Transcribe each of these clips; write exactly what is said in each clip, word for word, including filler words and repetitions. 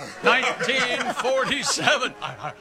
nineteen forty-seven.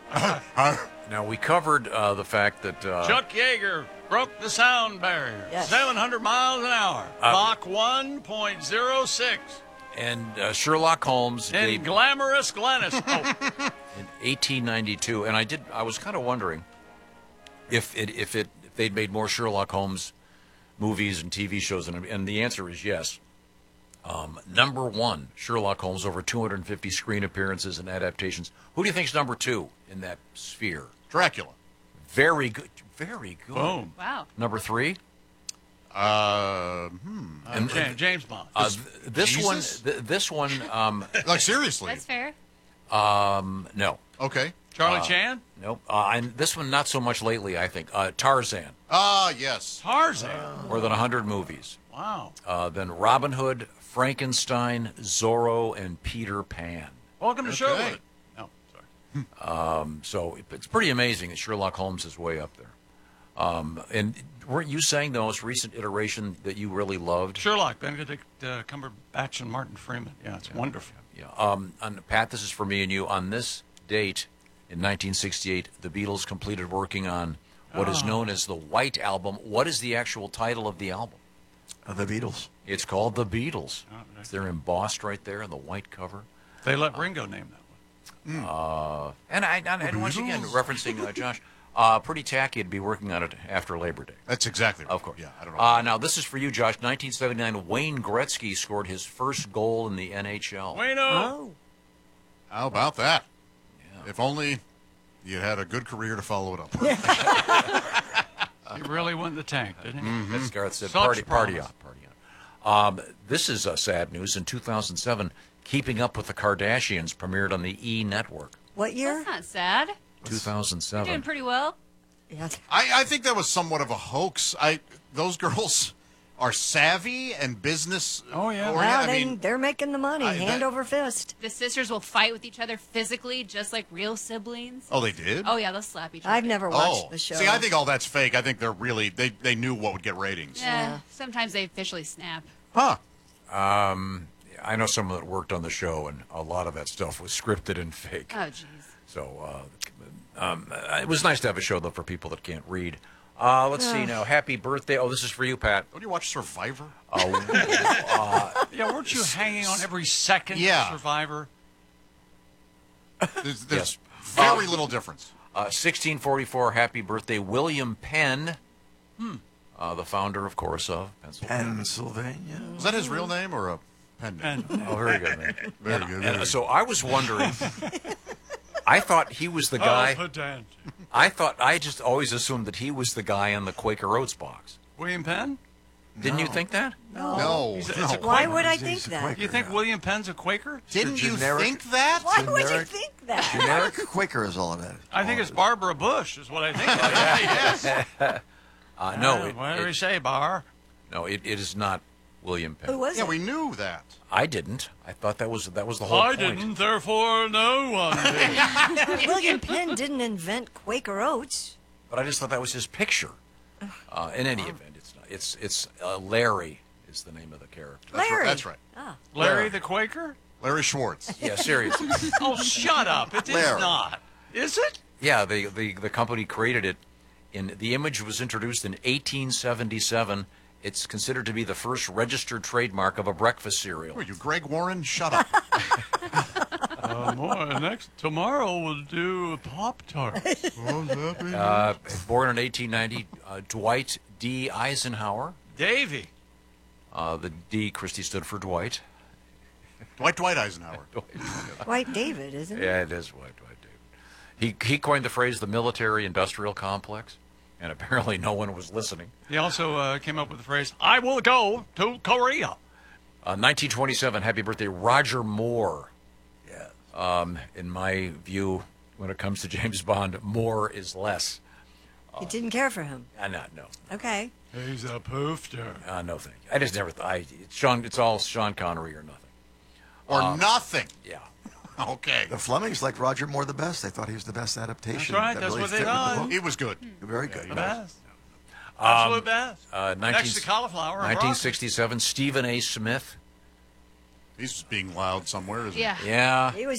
Now, we covered uh, the fact that... Uh, Chuck Yeager broke the sound barrier. Yes. seven hundred miles an hour. Uh, Mach one point oh six. And uh, Sherlock Holmes... In they, glamorous Glennis. Oh. in eighteen ninety-two, and I did. I was kind of wondering if it, if it, if they'd made more Sherlock Holmes movies and T V shows, and, and the answer is yes. Um, number one, Sherlock Holmes, over two hundred fifty screen appearances and adaptations. Who do you think's number two in that sphere? Dracula. Very good. Very good. Boom. Wow. Number three. Uh, hmm. Uh, And- James, James Bond. Uh, th- this Jesus? one. Th- this one. Um, Like, seriously? That's fair. um, no. Okay. Charlie Chan. Nope. Uh, and this one not so much lately. I think uh, Tarzan. Ah, yes. Tarzan. More than a hundred movies. Wow. Uh, then Robin Hood, Frankenstein, Zorro, and Peter Pan. Welcome to Okay. Sherwood. No, sorry. Um, so it- it's pretty amazing that Sherlock Holmes is way up there. Um, and weren't you saying the most recent iteration that you really loved? Sherlock, Benedict uh, Cumberbatch and Martin Freeman. Yeah, it's wonderful. Yeah. Um, and Pat, this is for me and you. On this date in nineteen sixty-eight, the Beatles completed working on what is Oh. known as the White Album. What is the actual title of the album? Uh, the Beatles. It's called The Beatles. Oh, nice. They're embossed right there on the white cover. They let Ringo name that one. Uh, and I, and, and once again, referencing uh, Josh, uh, pretty tacky to be working on it after Labor Day. That's exactly right. Of course. Yeah, I don't know. Uh, now, this is for you, Josh. nineteen seventy-nine, Wayne Gretzky scored his first goal in the N H L. Wayno. Oh. How about that? Yeah. If only you had a good career to follow it up with. He really went in the tank, didn't he? As Garth said, Such party, party promise. on, party on. Um, this is uh, sad news. In two thousand seven, Keeping Up with the Kardashians premiered on the E! Network. What year? That's not sad. two thousand You're doing seven. pretty well. Yeah. I, I think that was somewhat of a hoax. I Those girls are savvy and business. Oh, yeah. oriented. Well, I they, mean, they're making the money, I- hand that- over fist. The sisters will fight with each other physically, just like real siblings. oh, they did? Oh yeah, they'll slap each other. I've never watched Oh, the show. see, I think all that's fake. I think they're really they they knew what would get ratings. Yeah. Sometimes they officially snap. Huh? Um, I know someone that worked on the show, and a lot of that stuff was scripted and fake. Oh jeez. So uh, um, uh, it was nice to have a show, though, for people that can't read. Uh, let's see now. Happy birthday. Oh, this is for you, Pat. Don't you watch Survivor? Oh, Yeah, weren't you hanging on every second Yeah. of Survivor? There's, there's Yes. very little difference. uh, sixteen forty-four, happy birthday, William Penn, uh, the founder, of course, of Pennsylvania. Pennsylvania. Is that his real name or a pen name? And Oh, very good, man. Very And- good. and very good. so I was wondering, I thought he was the guy, Oh, pedant. I thought, I just always assumed that he was the guy on the Quaker Oats box. William Penn? Didn't you think that? no, He's a- no. it's a Why Quaker. would I He's- think he's a that? Quaker. You think William Penn's a Quaker? Didn't you generic- think that? Why would you Generic- think that? Generic Quaker is all of that. I think All it's of it. Barbara Bush, is what I think. Yes. Uh, no, it, What do we it- say, Bar? no, it, it is not William Penn. Who was Yeah, it? we knew that. I didn't. I thought that was that was the whole I point. didn't, therefore no one did. William Penn didn't invent Quaker Oats. But I just thought that was his picture. Uh, in any event, it's not. It's it's uh, Larry is the name of the character. That's Larry. right. That's right. Ah. Larry the Quaker? Larry Schwartz. Yeah, seriously. Oh, shut up. It is Larry. not. Is it? Yeah, the, the the company created it. In the image was introduced in eighteen seventy-seven. It's considered to be the first registered trademark of a breakfast cereal. Who are you, Greg Warren? Shut up. Uh, more, next tomorrow we'll do Pop Tart. Uh, born in eighteen ninety, uh, Dwight D. Eisenhower. Davy. Uh, the D, Christie, stood for Dwight. Dwight Dwight Eisenhower. White David, isn't it? Yeah, it is Dwight Dwight David. He he coined the phrase the military-industrial complex, and apparently no one was listening. He also uh, came up with the phrase, I will go to Korea. Uh, nineteen twenty-seven, happy birthday, Roger Moore. Yeah. Um, in my view, when it comes to James Bond, more is less. You didn't care for him. Uh, no, no, Okay. He's a poofter. uh, no thank you. I just never thought. I, it's Sean. It's all Sean Connery or nothing. Or nothing. Yeah. Okay. The Flemings liked Roger Moore the best. They thought he was the best adaptation. That's right, that that's really what they fit with the thought. book. He was good. Very good. The best. Absolute best. Uh, Next to cauliflower. and broccoli. nineteen sixty-seven, Stephen A. Smith. He's being loud somewhere, isn't he? Yeah. Yeah. He was